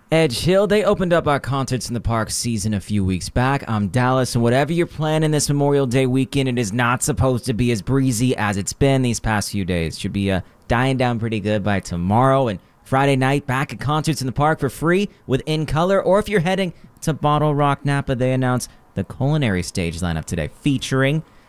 Edge Hill, they opened up our Concerts in the Park season a few weeks back. I'm Dallas, and whatever you're planning this Memorial Day weekend, it is not supposed to be as breezy as it's been these past few days. Should be dying down pretty good by tomorrow, and Friday night back at Concerts in the Park for free with In Color, or if you're heading to Bottle Rock Napa, they announced the Culinary Stage lineup today, featuring